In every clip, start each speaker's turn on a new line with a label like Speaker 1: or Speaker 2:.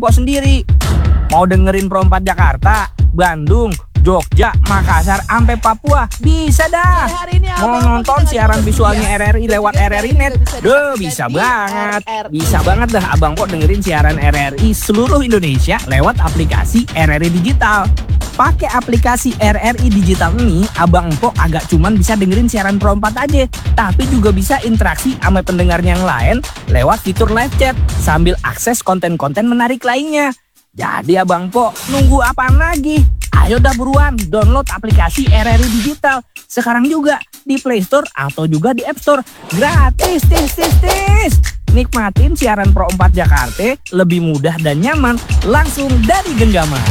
Speaker 1: kok sendiri. Mau dengerin Pro 4 Jakarta, Bandung, Jogja, Makassar, sampai Papua, bisa dah. Mau nonton siaran visualnya RRI lewat RRI Net, bisa banget. Bisa banget dah Abang Po dengerin siaran RRI seluruh Indonesia lewat aplikasi RRI Digital. Pakai aplikasi RRI Digital ini, Abang Po agak cuman bisa dengerin siaran Pro 4 aja, tapi juga bisa interaksi sama pendengar yang lain lewat fitur live chat sambil akses konten-konten menarik lainnya. Jadi Abang Po, nunggu apaan lagi? Ayo dah buruan download aplikasi RRI Digital sekarang juga di Play Store atau juga di App Store. Gratis, tis. Nikmatin siaran Pro 4 Jakarta lebih mudah dan nyaman langsung dari genggaman.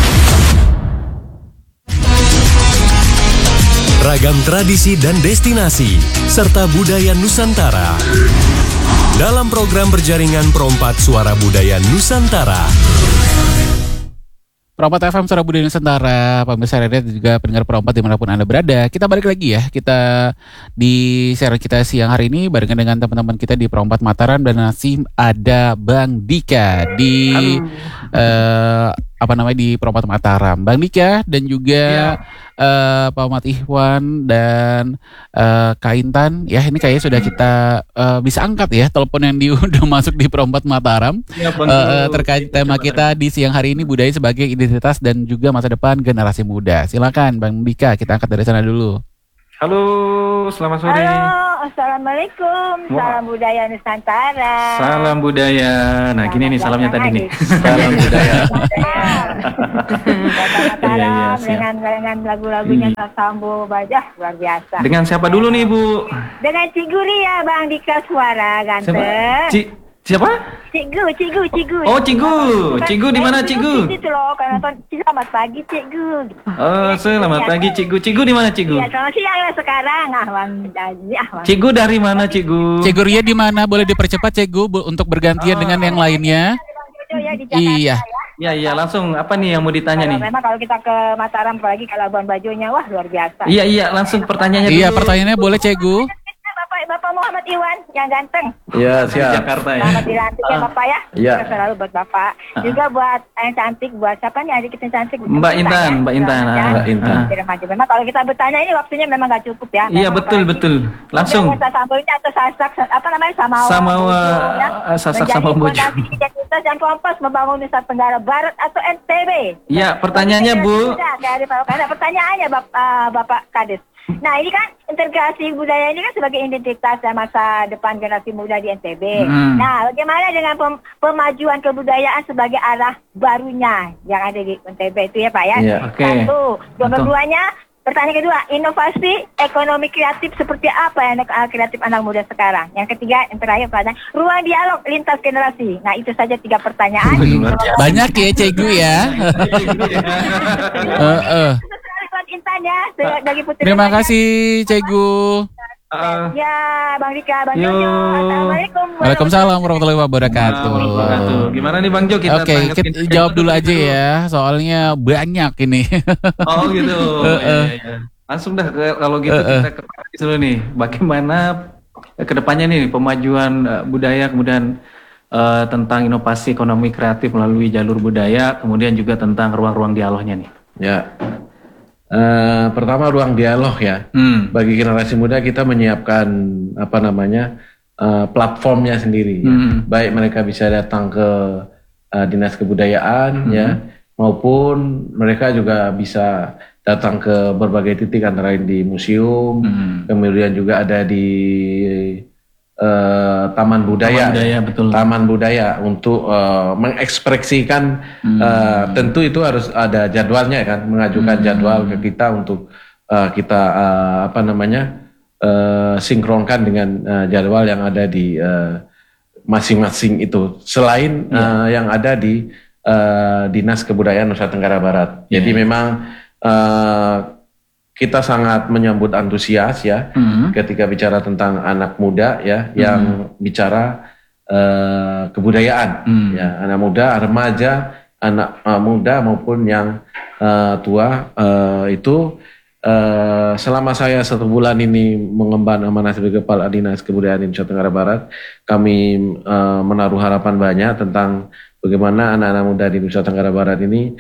Speaker 2: Ragam tradisi dan destinasi serta budaya Nusantara dalam program berjaringan Pro 4 Suara Budaya Nusantara.
Speaker 3: Pro 4 FM Suara Budaya Nusantara, pemirsa RRI dan juga pendengar Pro 4 dimanapun Anda berada. Kita balik lagi ya, kita di siaran kita siang hari ini barengan dengan teman-teman kita di Pro 4 Mataram dan masih ada Bang Dika di di Pro 4 Mataram. Bang Dika dan juga Pak Muhammad Ikhwan dan Kak Intan. Ya ini kayaknya sudah kita bisa angkat ya telepon yang udah masuk di Pro 4 Mataram terkait tema kita di siang hari ini, budaya sebagai identitas dan juga masa depan generasi muda. Silakan Bang Dika, kita angkat dari sana dulu.
Speaker 4: Halo, selamat sore.
Speaker 5: Halo, assalamualaikum. Salam budaya Nusantara.
Speaker 4: Salam budaya. Nah, gini nih salamnya tadi nih. Salam budaya.
Speaker 5: Mataram dengan lagu-lagunya Sambo Bajah luar biasa.
Speaker 4: Dengan siapa dulu nih, Bu?
Speaker 5: Dengan Ciguri ya, Bang Dika, suara ganteng.
Speaker 4: Siapa?
Speaker 5: Cigu.
Speaker 4: Oh, Cigu di mana Cigu?
Speaker 5: Itu loh, karena selamat pagi Cigu.
Speaker 4: Oh, selamat pagi Cigu. Cigu di mana Cigu?
Speaker 5: Iya, selamat siang ya sekarang. Bang.
Speaker 4: Cigu dari mana Cigu?
Speaker 3: Cigu Ria di mana? Boleh dipercepat Cigu untuk bergantian dengan yang lainnya? Iya.
Speaker 4: Iya, langsung apa nih yang mau ditanya nih?
Speaker 5: Memang kalau kita ke Mataram apalagi ke Labuan Bajonya, wah luar biasa.
Speaker 4: Iya, langsung pertanyaannya dulu.
Speaker 3: Iya, pertanyaannya boleh Cigu.
Speaker 5: Bapak Muhammad Iwan yang ganteng.
Speaker 4: Iya, siap. Jakarta ya.
Speaker 5: Selamat dilantik ya Bapak ya.
Speaker 4: Iya.
Speaker 5: Selalu buat Bapak. Juga buat yang cantik, buat siapa nih adik kita yang cantik?
Speaker 4: Mbak Intan.
Speaker 5: Memang kalau kita bertanya ini waktunya memang nggak cukup ya.
Speaker 4: Iya, betul. Langsung.
Speaker 5: Sambalnya atau sasak apa namanya
Speaker 4: sasak sama bojo.
Speaker 5: Identitas dan kompas membangun Nusa Tenggara Barat atau NTB.
Speaker 4: Iya, pertanyaannya Bu.
Speaker 5: Pertanyaannya Bapak Kades. Nah ini kan integrasi budaya ini kan sebagai identitas dan masa depan generasi muda di NTB. Nah bagaimana dengan pemajuan kebudayaan sebagai arah barunya yang ada di NTB itu ya Pak ya?
Speaker 4: Oke.
Speaker 5: Satu. Keduanya, pertanyaan kedua, inovasi ekonomi kreatif seperti apa yang kreatif anak muda sekarang? Yang ketiga, yang terakhir pertanyaan, ruang dialog lintas generasi. Nah itu saja 3 pertanyaan.
Speaker 3: Banyak ya Cegu ya.
Speaker 5: Intan ya, dari Putri.
Speaker 3: Terima kasih Cegu.
Speaker 5: Ya, Bang Dika, Bang Jojo. Assalamualaikum.
Speaker 3: Waalaikumsalam warahmatullahi wabarakatuh.
Speaker 4: Gimana nih Bang Jo?
Speaker 3: Kita jawab dulu aja ya, soalnya banyak ini.
Speaker 4: Oh gitu. Iya. Langsung dah kalau gitu kita ke dulu nih. Bagaimana kedepannya nih pemajuan budaya, kemudian tentang inovasi ekonomi kreatif melalui jalur budaya, kemudian juga tentang ruang-ruang dialognya nih.
Speaker 6: Ya. Pertama ruang dialog ya. Bagi generasi muda kita menyiapkan platformnya sendiri ya. Baik mereka bisa datang ke dinas kebudayaan ya, maupun mereka juga bisa datang ke berbagai titik antara lain di museum, kemudian juga ada di taman budaya,
Speaker 4: betul.
Speaker 6: Taman budaya untuk mengekspresikan, tentu itu harus ada jadwalnya kan, mengajukan jadwal ke kita untuk kita sinkronkan dengan jadwal yang ada di masing-masing itu, selain yang ada di Dinas Kebudayaan Nusa Tenggara Barat. Jadi memang kita sangat menyambut antusias ya ketika bicara tentang anak muda ya, yang bicara kebudayaan ya, anak muda, remaja, anak muda maupun yang tua itu selama saya 1 bulan ini mengemban amanah sebagai Kepala Dinas Kebudayaan Nusa Tenggara Barat, kami menaruh harapan banyak tentang bagaimana anak-anak muda di Nusa Tenggara Barat ini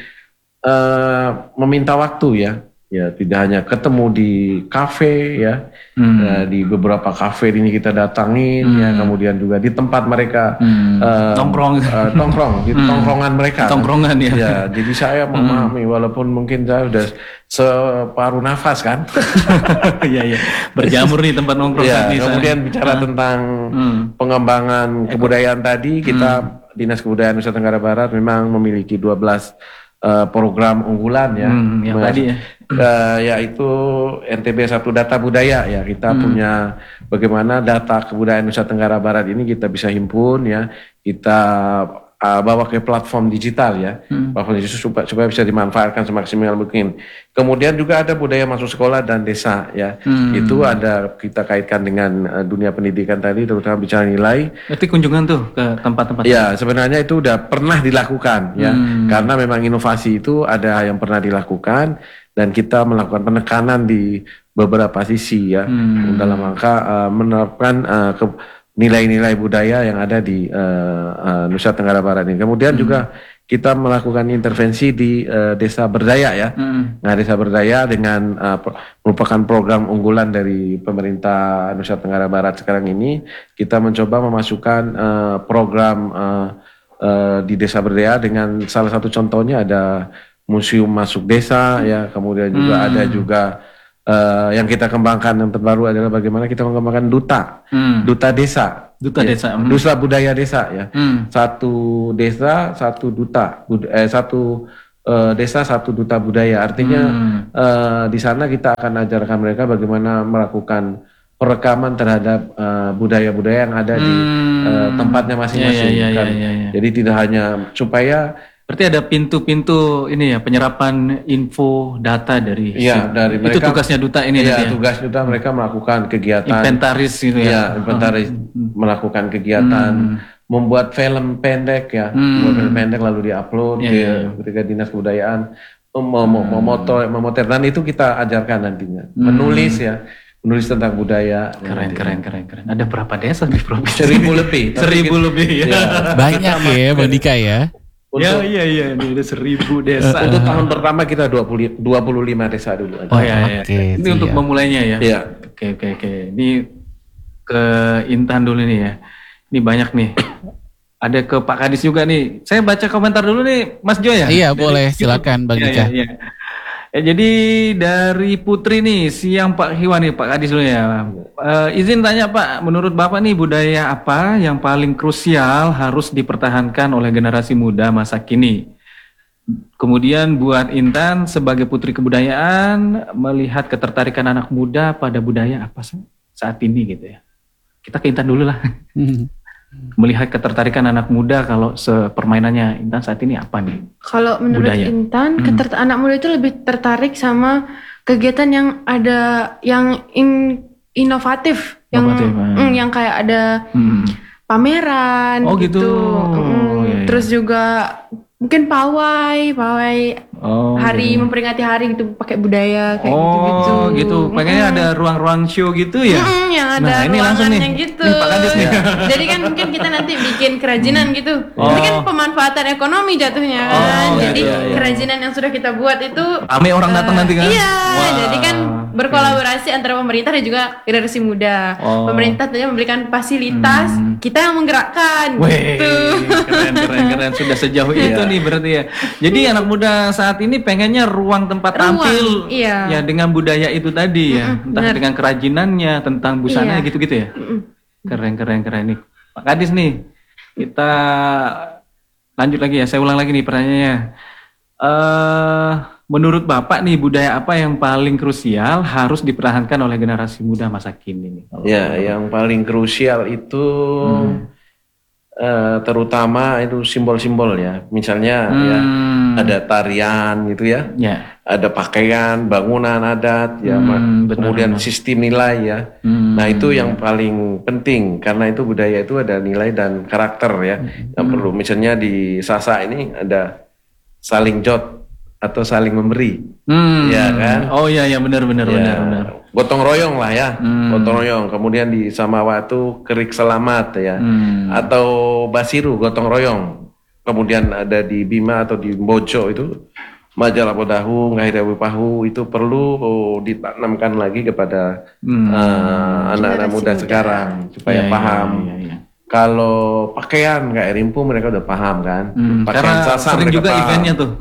Speaker 6: meminta waktu ya tidak hanya ketemu di kafe ya, di beberapa kafe ini kita datangin ya, kemudian juga di tempat mereka
Speaker 4: tongkrong
Speaker 6: di tongkrongan mereka
Speaker 4: tongkrongan kan?
Speaker 6: Ya, jadi saya memahami walaupun mungkin saya udah separuh nafas kan.
Speaker 4: Iya berjamur nih tempat nongkrong
Speaker 6: ya, kemudian bicara tentang pengembangan kebudayaan tadi, kita Dinas Kebudayaan Nusa Tenggara Barat memang memiliki 12 program unggulan ya,
Speaker 4: yang tadi
Speaker 6: yaitu NTB 1 Data Budaya ya. Kita punya bagaimana data kebudayaan Nusa Tenggara Barat ini kita bisa himpun ya, kita bawa ke platform digital ya, platform digital supaya bisa dimanfaatkan semaksimal mungkin. Kemudian juga ada budaya masuk sekolah dan desa ya, itu ada kita kaitkan dengan dunia pendidikan tadi, terutama bicara nilai.
Speaker 4: Berarti kunjungan tuh ke tempat-tempat.
Speaker 6: Ya sebenarnya itu udah pernah dilakukan ya, karena memang inovasi itu ada yang pernah dilakukan dan kita melakukan penekanan di beberapa sisi ya, dalam rangka menerapkan nilai-nilai budaya yang ada di Nusa Tenggara Barat ini. Kemudian juga kita melakukan intervensi di Desa Berdaya ya. Nah, Desa Berdaya dengan merupakan program unggulan dari pemerintah Nusa Tenggara Barat sekarang ini. Kita mencoba memasukkan program di Desa Berdaya dengan salah satu contohnya ada museum masuk desa ya. Kemudian juga ada juga yang kita kembangkan yang terbaru adalah bagaimana kita mengembangkan duta desa, duta budaya desa ya. Satu desa satu duta, desa satu duta budaya. Artinya di sana kita akan ajarkan mereka bagaimana melakukan perekaman terhadap budaya-budaya yang ada di tempatnya masing-masing. Jadi tidak hanya supaya
Speaker 4: berarti ada pintu-pintu ini ya, penyerapan info data dari
Speaker 6: dari mereka.
Speaker 4: Itu tugasnya duta ini
Speaker 6: ya. Tugas duta mereka melakukan kegiatan
Speaker 4: inventaris gitu ya.
Speaker 6: Inventaris melakukan kegiatan membuat film pendek ya, membuat film pendek lalu diupload ketika Dinas Kebudayaan memotret dan itu kita ajarkan nantinya. Menulis tentang budaya.
Speaker 4: Keren. Ada berapa desa di provinsi?
Speaker 6: 1000 lebih.
Speaker 4: 1000 lebih ya.
Speaker 3: Banyak ya Bang Dika ya.
Speaker 4: Iya, ini udah 1000 desa.
Speaker 6: Untuk tahun pertama kita 25 desa dulu.
Speaker 4: Oh iya. Ini untuk memulainya ya.
Speaker 6: Iya.
Speaker 4: Oke. Ini ke Intan dulu nih ya. Ini banyak nih. Ada ke Pak Kadis juga nih. Saya baca komentar dulu nih, Mas Jo ya.
Speaker 3: Iya, boleh. Silakan Bang Dika.
Speaker 4: Iya. Jadi dari Putri nih, siang Pak Hiwan nih, Pak Kadis dulu ya. Izin tanya Pak, menurut Bapak nih budaya apa yang paling krusial harus dipertahankan oleh generasi muda masa kini? Kemudian buat Intan sebagai putri kebudayaan, melihat ketertarikan anak muda pada budaya apa saat ini gitu ya. Kita ke Intan dulu lah. Melihat ketertarikan anak muda kalau sepermainannya Intan saat ini apa nih?
Speaker 7: Kalau menurut budaya Intan, anak muda itu lebih tertarik sama kegiatan yang ada yang inovatif, yang kayak ada pameran gitu. Terus juga mungkin pawai hari memperingati hari gitu pakai budaya kayak
Speaker 4: gitu. Pengennya ada ruang-ruang show gitu ya.
Speaker 7: Yang ada
Speaker 4: ini langsung nih
Speaker 7: gitu.
Speaker 4: Pak Kadis nih.
Speaker 7: Jadi kan mungkin kita nanti bikin kerajinan gitu. Nanti kan pemanfaatan ekonomi jatuhnya kan. Jadi kerajinan yang sudah kita buat itu
Speaker 4: rame orang datang nanti kan.
Speaker 7: Iya, jadi kan berkolaborasi antara pemerintah dan juga generasi muda. Pemerintah tentunya memberikan fasilitas, kita yang menggerakkan gitu.
Speaker 4: Keren. Sudah sejauh itu nih berarti ya. Jadi anak muda saat ini pengennya ruang tempat tampil ya dengan budaya itu tadi ya. Entah dengan kerajinannya, tentang busananya gitu-gitu ya. Keren nih. Pak Kadis nih. Kita lanjut lagi ya. Saya ulang lagi nih pertanyaannya. Menurut Bapak nih budaya apa yang paling krusial harus dipertahankan oleh generasi muda masa kini nih?
Speaker 6: Yang paling krusial itu terutama itu simbol-simbol ya. Misalnya ada tarian gitu ya. Ada pakaian, bangunan adat ya, kemudian sistem nilai ya. Nah, itu yang paling penting karena itu budaya itu ada nilai dan karakter ya. Yang perlu misalnya di Sasak ini ada saling jot atau saling memberi. Ya kan?
Speaker 4: Oh iya benar.
Speaker 6: Gotong royong lah ya. Gotong royong. Kemudian di Samawa itu kerik selamat ya. Atau Basiru gotong royong. kemudian ada di Bima atau di Bojo itu majalah Podahu, Ngahirawi Pahu itu perlu ditanamkan lagi kepada anak-anak muda sekarang supaya paham. Kalau pakaian kayak Rimpu mereka udah paham kan. Pakaian
Speaker 4: Karena
Speaker 6: Sasa
Speaker 4: sering juga
Speaker 6: paham.
Speaker 4: eventnya tuh.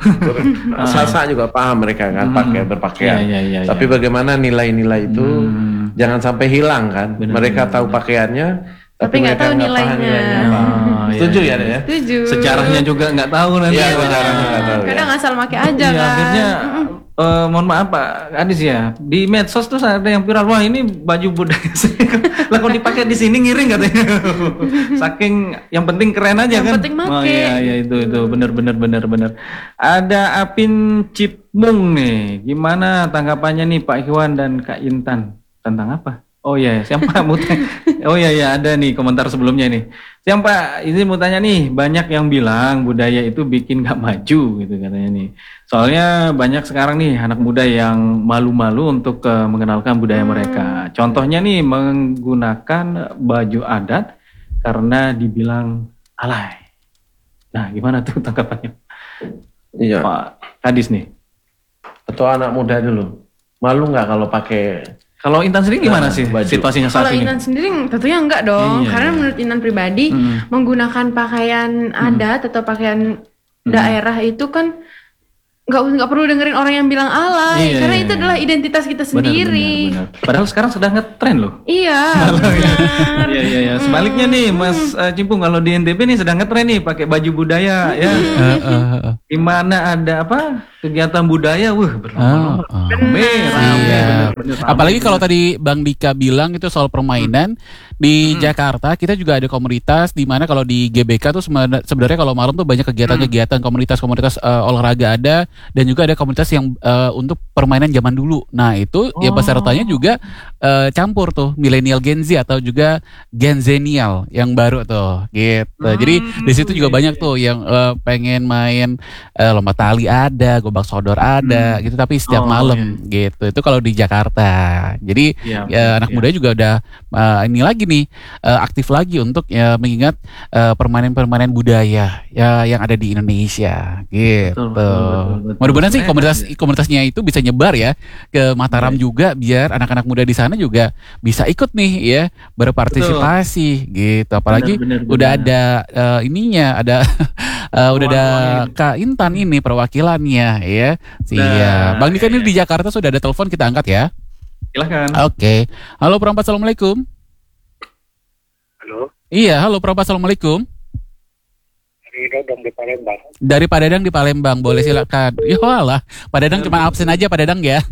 Speaker 6: Sasa juga paham mereka kan berpakaian. Tapi bagaimana nilai-nilai itu jangan sampai hilang kan. Mereka tahu pakaiannya tapi
Speaker 7: nggak tahu nilainya.
Speaker 6: Setuju ya, ya?
Speaker 7: Setuju.
Speaker 4: Sejarahnya juga nggak tahu nanti.
Speaker 6: Iya, sejarahnya nggak tahu.
Speaker 7: Kadang asal make aja
Speaker 4: Iya,
Speaker 7: kan.
Speaker 4: akhirnya mohon maaf Pak Adis ya, di medsos tuh ada yang viral, wah ini baju budaya saya. Lah kalau dipakai di sini ngiring katanya. Saking yang penting keren aja
Speaker 7: Yang
Speaker 4: kan.
Speaker 7: penting make.
Speaker 4: Oh iya itu benar. Ada Apin Cipmung nih. Gimana tanggapannya nih Pak Ikhwan dan Kak Intan tentang apa? Oh iya, siapa mau tanya? Oh iya ada nih komentar sebelumnya nih. Siapa ini mau tanya nih, banyak yang bilang budaya itu bikin gak maju gitu katanya nih. Soalnya banyak sekarang nih anak muda yang malu-malu untuk mengenalkan budaya mereka. Contohnya nih menggunakan baju adat karena dibilang alay. Nah, gimana tuh tanggapannya?
Speaker 6: Iya.
Speaker 4: Pak Kadis nih.
Speaker 6: Atau anak muda dulu. Malu nggak kalau pakai?
Speaker 4: Kalau Intan sendiri gimana sih situasinya saat
Speaker 7: Kalau
Speaker 4: ini?
Speaker 7: Intan sendiri tentunya enggak dong,
Speaker 4: Iya,
Speaker 7: karena menurut Intan pribadi menggunakan pakaian adat atau pakaian daerah itu kan nggak perlu dengerin orang yang bilang alay, karena itu adalah identitas kita sendiri.
Speaker 4: Benar. Padahal sekarang sedang ngetren loh.
Speaker 7: Iya. Benar.
Speaker 4: Iya. Sebaliknya nih Mas Cimpung, kalau di NTB nih sedang ngetren nih pakai baju budaya ya. Di mana ada apa kegiatan budaya, berlomba-lomba. Rame. Bener.
Speaker 3: Apalagi kalau tadi Bang Dika bilang itu soal permainan di Jakarta, kita juga ada komunitas di mana kalau di GBK tuh sebenarnya kalau malam tuh banyak kegiatan-kegiatan komunitas-komunitas olahraga ada, dan juga ada komunitas yang untuk permainan zaman dulu. Nah itu ya pesertanya juga campur tuh milenial Gen Z atau juga Gen Zenial yang baru tuh gitu. Jadi di situ juga banyak tuh yang pengen main lomba tali ada, gobak sodor ada gitu, tapi setiap malam gitu. Itu kalau di Jakarta. Jadi anak muda juga udah ini lagi nih aktif lagi untuk mengingat permainan-permainan budaya yang ada di Indonesia gitu.
Speaker 4: Betul.
Speaker 3: Mudah-mudahan sih komunitasnya itu bisa nyebar ya ke Mataram juga, biar anak-anak muda di sana juga bisa ikut nih ya berpartisipasi gitu. Apalagi
Speaker 4: bener.
Speaker 3: udah ada ininya, ada udah ada Kak Intan ini perwakilannya ya. Siap. Bang Dika ini di Jakarta sudah ada telepon, kita angkat ya.
Speaker 4: Silakan.
Speaker 3: Oke. Halo Perempat, assalamualaikum.
Speaker 8: Halo.
Speaker 3: Iya, halo Perempat, assalamualaikum.
Speaker 8: Dari di Palembang.
Speaker 3: Dari Pak Dadang di Palembang, boleh silakan. Ya walah, Pak Dadang cuma absen aja Pak Dadang ya.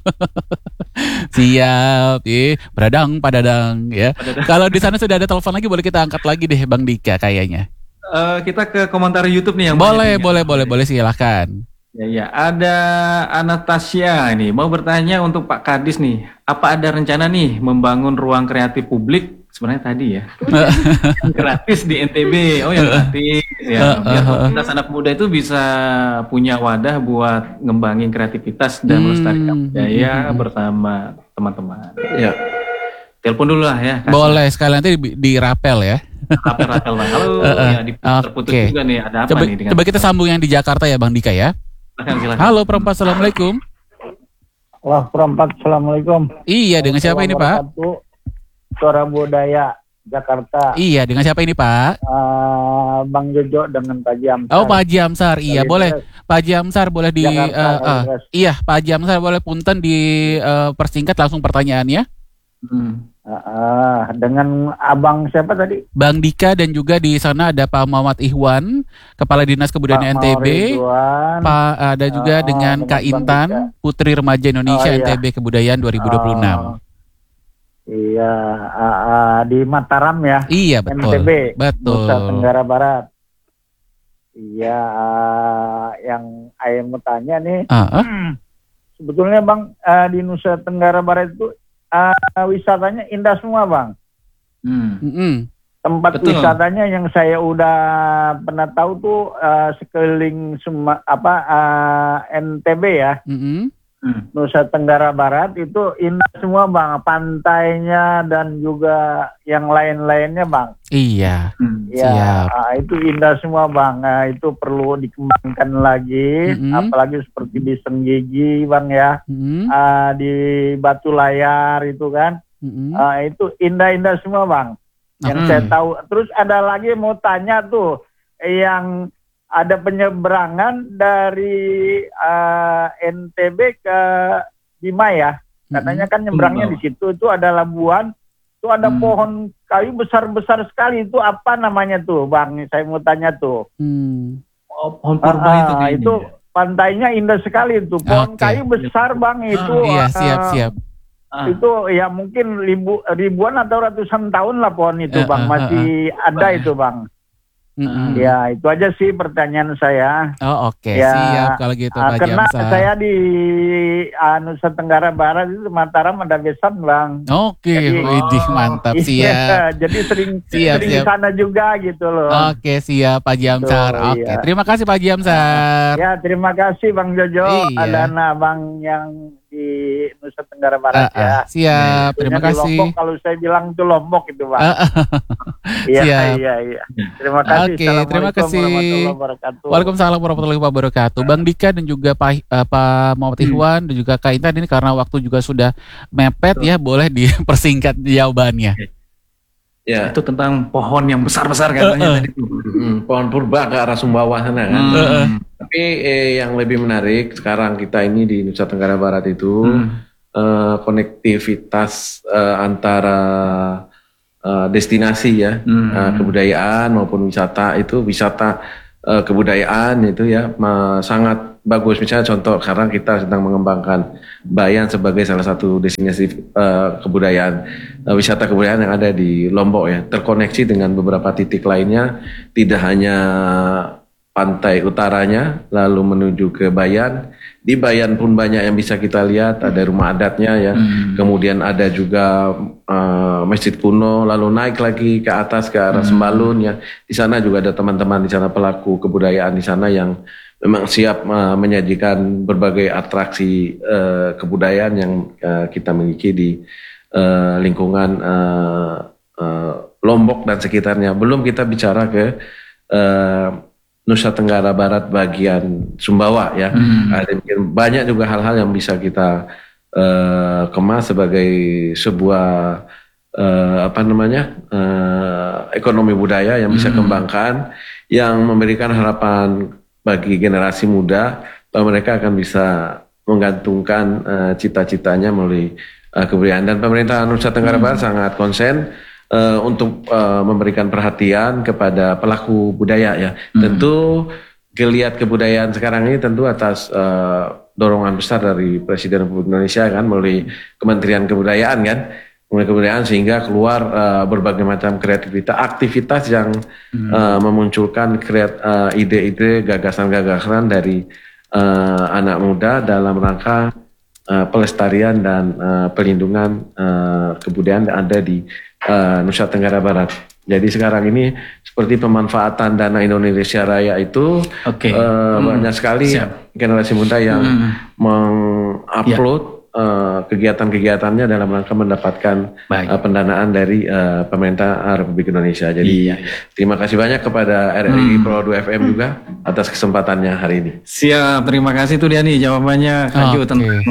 Speaker 3: Siap, Pak Dadang ya. Kalau di sana sudah ada telepon lagi, boleh kita angkat lagi deh Bang Dika kayaknya.
Speaker 4: Kita ke komentar YouTube nih yang
Speaker 3: boleh silakan.
Speaker 4: Ya, ada Anastasia ini mau bertanya untuk Pak Kadis nih, apa ada rencana nih membangun ruang kreatif publik? Sebenarnya tadi ya gratis di NTB. Oh ya gratis ya, biar komunitas anak muda itu bisa punya wadah buat ngembangin kreativitas dan melestarikan budaya bersama teman-teman.
Speaker 6: Ya.
Speaker 4: Telepon dulu lah ya.
Speaker 3: Boleh, sekali nanti di rapel ya.
Speaker 4: Rapel Bang. Halo, ya terputus juga nih, ada apa nih dengan...
Speaker 3: Coba kita sambung yang di Jakarta ya Bang Dika ya.
Speaker 4: Silakan.
Speaker 3: Halo Perempat, assalamualaikum.
Speaker 8: Wah, Perempat, assalamualaikum.
Speaker 3: Iya, dengan siapa ini Pak?
Speaker 8: Suara Budaya Jakarta.
Speaker 3: Iya, dengan siapa ini Pak?
Speaker 8: Bang Jojo dengan Pak Jamsar.
Speaker 3: Oh, Pak Jamsar. Iya, boleh. Pak Jamsar boleh di iya, Pak Jamsar boleh punten di persingkat langsung pertanyaannya.
Speaker 8: Dengan Abang siapa tadi?
Speaker 3: Bang Dika, dan juga di sana ada Pak Muhammad Ihwan, Kepala Dinas Kebudayaan NTB. Pak ada juga dengan Kak Intan, Putri Remaja Indonesia NTB Kebudayaan 2026.
Speaker 8: Iya, di Mataram ya.
Speaker 3: Iya, betul.
Speaker 8: NTB,
Speaker 3: betul.
Speaker 8: Nusa Tenggara Barat. Iya, yang saya mau tanya nih, sebetulnya Bang, di Nusa Tenggara Barat itu wisatanya indah semua Bang. Tempat wisatanya yang saya udah pernah tahu tuh sekeliling NTB ya. Nusa Tenggara Barat itu indah semua Bang, pantainya dan juga yang lain-lainnya Bang.
Speaker 3: Iya.
Speaker 8: Ya, itu indah semua Bang. Nah, itu perlu dikembangkan lagi, apalagi seperti di Senggigi Bang ya, di Batu Layar itu kan, itu indah-indah semua Bang. Yang saya tahu. Terus ada lagi mau tanya tuh, yang ada penyeberangan dari NTB ke Bima ya. Katanya kan nyebrangnya di situ, itu ada labuan, itu ada pohon kayu besar-besar sekali, itu apa namanya tuh Bang? Saya mau tanya tuh.
Speaker 4: Pohon purba
Speaker 8: itu pantainya indah sekali itu, pohon kayu besar Bang itu.
Speaker 3: Iya, siap.
Speaker 8: Itu ya mungkin ribuan atau ratusan tahun lah pohon itu Bang, masih ada itu Bang. Ya, itu aja sih pertanyaan saya.
Speaker 3: Oh, oke.
Speaker 8: Ya,
Speaker 3: Siap kalau gitu Pak
Speaker 8: karena
Speaker 3: Jamsar.
Speaker 8: saya di Nusa Tenggara Barat itu Mataram ada besan Bang.
Speaker 3: Oke, widih mantap, siap.
Speaker 8: Iya, jadi sering di sana juga gitu loh.
Speaker 3: Oke, siap Pak Jamsar. Oke, terima kasih Pak Jamsar.
Speaker 8: Ya, terima kasih Bang Jojo. Ada Abang yang di Nusa Tenggara Barat ya.
Speaker 3: Siap, terima kasih.
Speaker 8: Lombok, kalau saya bilang itu Lombok itu Bang. Iya. Terima kasih.
Speaker 3: Oke, terima kasih. Waalaikumsalam warahmatullahi wabarakatuh. Bang Dika dan juga Pak Muhammad Ikhwan dan juga Kak Intan, ini karena waktu juga sudah mepet ya, boleh dipersingkat jawabannya.
Speaker 6: Ya.
Speaker 4: Itu tentang pohon yang besar-besar katanya tadi.
Speaker 6: Pohon purba ke arah Sumbawa sana kan. Tapi yang lebih menarik sekarang kita ini di Nusa Tenggara Barat itu konektivitas antara destinasi ya, kebudayaan maupun wisata itu, kebudayaan itu ya sangat bagus. Misalnya contoh sekarang kita sedang mengembangkan Bayan sebagai salah satu destinasi kebudayaan, wisata kebudayaan yang ada di Lombok ya, terkoneksi dengan beberapa titik lainnya, tidak hanya pantai utaranya lalu menuju ke Bayan. Di Bayan pun banyak yang bisa kita lihat, ada rumah adatnya ya, kemudian ada juga masjid kuno, lalu naik lagi ke atas ke arah Sembalun ya. Di sana juga ada teman-teman di sana, pelaku kebudayaan di sana yang memang siap menyajikan berbagai atraksi kebudayaan yang kita miliki di lingkungan Lombok dan sekitarnya. Belum kita bicara ke Nusa Tenggara Barat bagian Sumbawa ya. Ada banyak juga hal-hal yang bisa kita kemas sebagai sebuah ekonomi budaya yang bisa kembangkan, yang memberikan harapan bagi generasi muda bahwa mereka akan bisa menggantungkan cita-citanya melalui kebudayaan. Dan pemerintah Nusa Tenggara Barat sangat konsen untuk memberikan perhatian kepada pelaku budaya ya. Tentu geliat kebudayaan sekarang ini tentu atas dorongan besar dari Presiden Republik Indonesia kan, melalui Kementerian Kebudayaan kan, sehingga keluar berbagai macam aktivitas yang memunculkan ide-ide, gagasan-gagasan dari anak muda dalam rangka pelestarian dan pelindungan kebudayaan yang ada di Nusa Tenggara Barat. Jadi sekarang ini seperti pemanfaatan dana Indonesia Raya itu banyak sekali generasi muda yang mengupload kegiatan-kegiatannya dalam rangka mendapatkan pendanaan dari pemerintah Republik Indonesia. Jadi terima kasih banyak kepada RRI Pro 2 FM juga atas kesempatannya hari ini.
Speaker 4: Siap, terima kasih tuh dia nih jawabannya Kak Jo tentang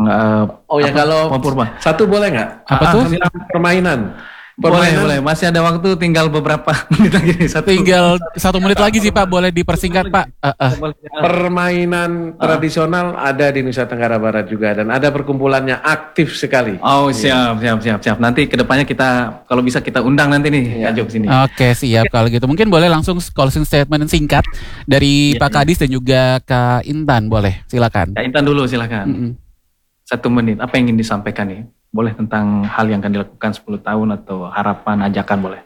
Speaker 6: kalau satu boleh nggak?
Speaker 3: Apa tuh?
Speaker 6: Permainan.
Speaker 4: Boleh. Masih ada waktu, tinggal beberapa menit lagi.
Speaker 3: Tinggal 1 menit lagi sih Pak, boleh dipersingkat Pak.
Speaker 6: Permainan tradisional ada di Nusa Tenggara Barat juga, dan ada perkumpulannya aktif sekali.
Speaker 4: Oh siap. Nanti kedepannya kita kalau bisa kita undang nanti nih Kak Jo sini.
Speaker 3: Oke, siap kalau gitu. Mungkin boleh langsung closing statement singkat dari Pak Kadis dan juga Kak Intan, boleh silakan.
Speaker 4: Kak Intan dulu silakan. 1 menit. Apa yang ingin disampaikan nih? Boleh tentang hal yang akan dilakukan 10 tahun atau harapan, ajakan boleh.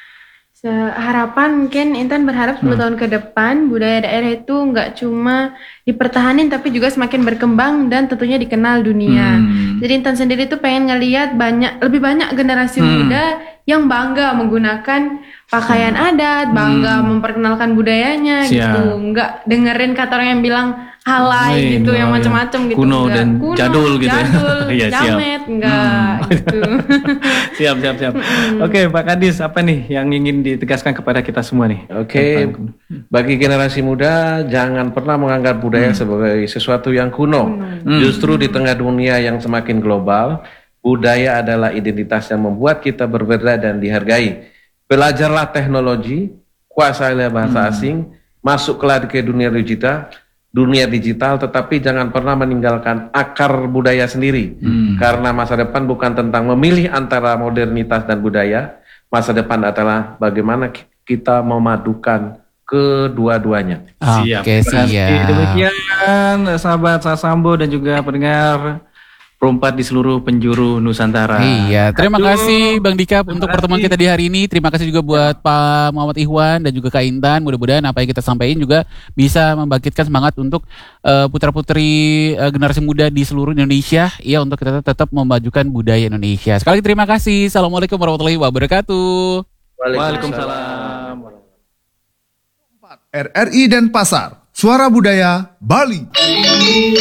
Speaker 7: Harapan mungkin Intan berharap 10 tahun ke depan budaya daerah itu nggak cuma dipertahanin tapi juga semakin berkembang dan tentunya dikenal dunia. Jadi Intan sendiri tuh pengen ngelihat lebih banyak generasi muda yang bangga menggunakan pakaian adat, bangga memperkenalkan budayanya gitu. Enggak dengerin kata orang yang bilang alay gitu, yang macam-macam gitu.
Speaker 4: Kuno dan jadul gitu.
Speaker 7: Jadul, jamet, enggak gitu.
Speaker 4: Siap. Oke, Pak Kadis, apa nih yang ingin ditegaskan kepada kita semua nih?
Speaker 6: Oke, bagi generasi muda jangan pernah menganggap budaya sebagai sesuatu yang kuno. Justru di tengah dunia yang semakin global, budaya adalah identitas yang membuat kita berbeda dan dihargai. Belajarlah teknologi, kuasailah bahasa asing, masuklah ke dunia digital, tetapi jangan pernah meninggalkan akar budaya sendiri. Karena masa depan bukan tentang memilih antara modernitas dan budaya. Masa depan adalah bagaimana kita memadukan kedua-duanya.
Speaker 3: Oke, siap.
Speaker 4: Demikian sahabat Sasambo dan juga pendengar Perompat di seluruh penjuru Nusantara.
Speaker 3: Iya, terima kasih Bang Dika untuk pertemuan kita di hari ini. Terima kasih juga buat Pak Muhammad Ikhwan dan juga Kak Intan. Mudah-mudahan apa yang kita sampaikan juga bisa membangkitkan semangat untuk putra-putri generasi muda di seluruh Indonesia. Ya, untuk kita tetap memajukan budaya Indonesia. Sekali lagi terima kasih. Assalamualaikum warahmatullahi wabarakatuh.
Speaker 4: Waalaikumsalam.
Speaker 9: RRI Denpasar, Suara Budaya Bali.